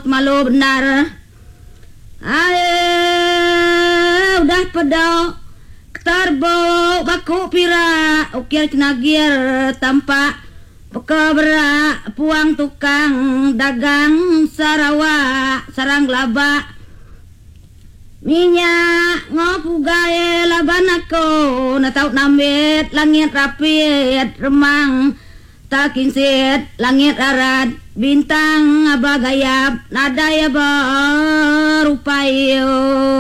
malu benar. Ayo udah pedok terbo baku pira ukir cenagir tampak peka berak puang tukang dagang Sarawak sarang laba minyak ngopu gae laban aku natau nambet langit rapit remang takin sit langit arat bintang abagayap nadaya berupayo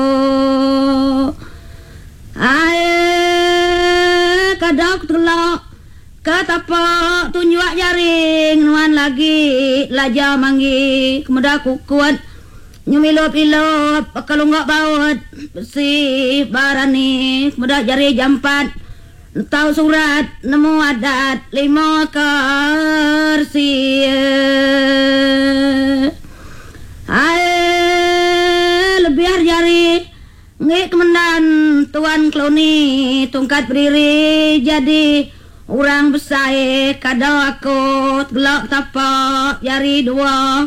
ae kadok telok katapa tunjuk jaring nuan lagi laja manggi kemudah kukut nyumilop-ilop kalau nggak baut bersih barani kemudah jari jampat tahu surat nemu adat lima kersi lebih jari nggak kemendan tuan kloni tungkat berdiri jadi orang besar kada aku gelak tapak jari dua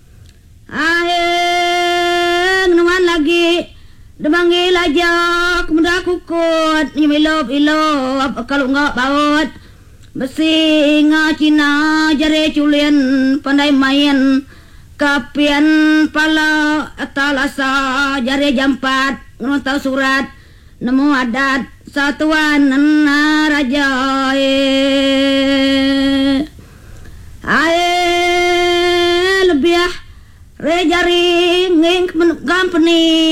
nuan lagi demanggil aja kemudah kukut nyumilop-ilop kalau nggak baut besi Cina jari culin pandai main kapian pala atalasa jari jampat nonton surat nemu adat satuan raja lebih rejari nging company